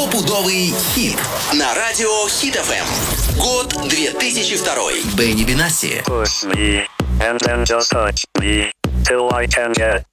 Стопудовый хит на радио Хит FM. Год 2002. Бенни Бенасси. Push me, and then just touch me, till I can get